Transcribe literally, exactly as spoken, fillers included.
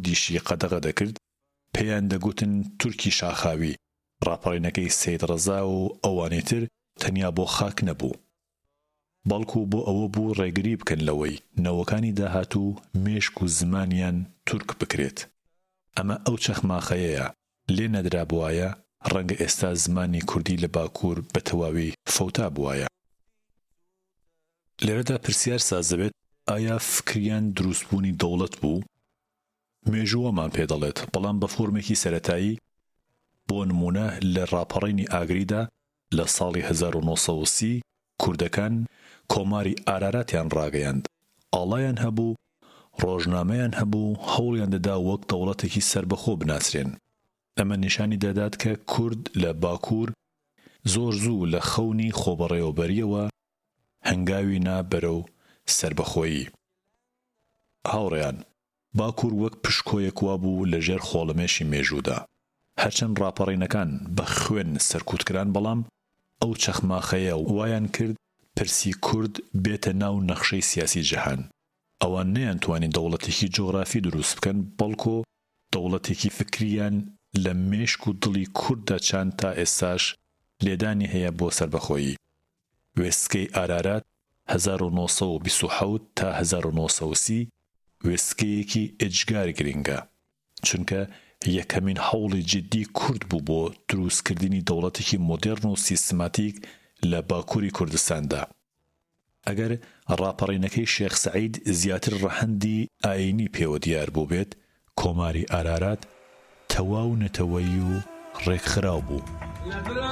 کوردیشی قەدەغە دەکرد پێیان دەگوتن تورکی شاخاوی. ڕاپەڕینەکەی سەید ڕەزا و ئەوانەی تر تەنیا بۆ خاک نەبوو، بەڵکو بۆ ئەوە بوو ڕێگری بکەن لەوەی نەوەکانی داهاتوو مێشک و زمانیان تورک بکرێت. ئەمە ئەو چەخماخەیەیە لێ نەدرا بوایە ڕەنگە ئێستا زمانی کوردی لە باکوور بە تەواوی فەوتا بوایە. لێرەدا پرسیار سازەبێت ئایا فکریان دروستبوونی دەوڵەت بوو؟ مێژووەمان پێ دەڵێت، بەڵام بە فۆرمێکی سەرەتایی. بۆ نمونە لە ڕاپەڕینی ئاگریدا لە ساڵی هەزار و نۆ سەد و سی کوردەکان کۆماری ئاراراتیان ڕاگەیاند، ئاڵایان هەبوو، ڕۆژنامەیان هەبوو، هەوڵیان دەدا وەک دەوڵەتێکی سربەخۆ بناسرێن. ئەمە نیشانی دەدات کە کورد لە باکوور زۆر زوو لە خەونی خۆبەڕێوەبەریەوە هەنگاوی نا بەرەو سربەخۆیی. هاوڕێیان، باکوور وەک پشکۆیەک وا بوو لەژێر خۆڵەمێشی مێژوودا. هەرچەند ڕاپەڕینەکان بە خوێن سەرکوتکران، بەڵام ئەو چەخماخەیە وایان کرد پرسی کورد بێتە ناو نەخشەی سیاسی جەهان. ئەوان نەیانتوانی دەوڵەتێکی جۆغرافی دروست بکەن، بەڵکو دەوڵەتێکی فکریان لە مێشک و دڵی کورددا چاند تا ئێستاش لێدانی هەیە بۆ سەربەخۆیی. وێستگەی ئارارات هەزار و نۆ سەد و بیست و حەوت تا هەزار و نۆ سەد و سی وێستگەیەکی ئێجگاری گرنگە، چونکە یەکەمین هەوڵی جدی کورد بوو بۆ دروستکردنی دەوڵەتێکی مۆدێرن و سیستماتیک لە باکووری کوردستاندا. ئەگەر ڕاپەڕینەکەی شێخ سەعید زیاتر ڕەهەندی ئاینی پێوە دیار بوو بێت، کۆماری ئارارات تەواو نەتەوەیی و ڕێکخراو بوو.